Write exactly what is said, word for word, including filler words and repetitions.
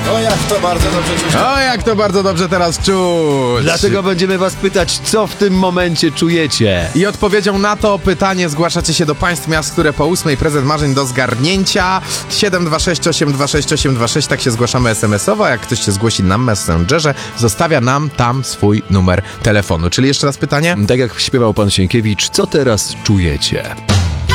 O, jak to bardzo dobrze czuć. O, jak to bardzo dobrze teraz czuć. Dlatego będziemy was pytać, co w tym momencie czujecie. I odpowiedzią na to pytanie zgłaszacie się do państw miast, które po ósmej prezent marzeń do zgarnięcia. siedem dwa sześć osiem dwa sześć osiem dwa sześć, tak się zgłaszamy es em esowo, a jak ktoś się zgłosi na Messengerze, zostawia nam tam swój numer telefonu. Czyli jeszcze raz pytanie? Tak jak śpiewał pan Sienkiewicz, co teraz czujecie?